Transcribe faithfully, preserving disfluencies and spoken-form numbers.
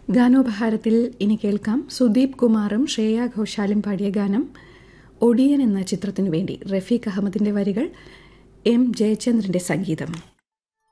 ഗാനോപഹാരത്തിൽ ഇനി കേൾക്കാം സുദീപ് കുമാറും ശ്രേയ ഘോഷാലും പാടിയ ഗാനം ഒടിയൻ എന്ന ചിത്രത്തിനു വേണ്ടി റഫീഖ് അഹമ്മദിന്റെ വരികൾ, എം ജയചന്ദ്രന്റെ സംഗീതം.